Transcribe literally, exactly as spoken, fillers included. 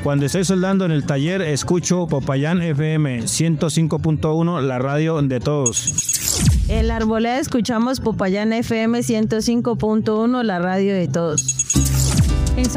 Cuando estoy soldando en el taller, escucho Popayán F M ciento cinco punto uno, la radio de todos. En la arboleda escuchamos Popayán F M ciento cinco punto uno, la radio de todos.